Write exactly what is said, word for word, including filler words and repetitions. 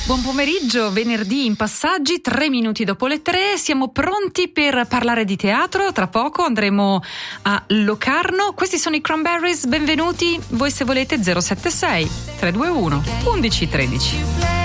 Buon pomeriggio, venerdì in passaggi, tre minuti dopo le tre, siamo pronti per parlare di teatro, tra poco andremo a Locarno, questi sono i Cranberries, benvenuti, voi se volete zero sette sei tre due uno uno uno uno tre zero.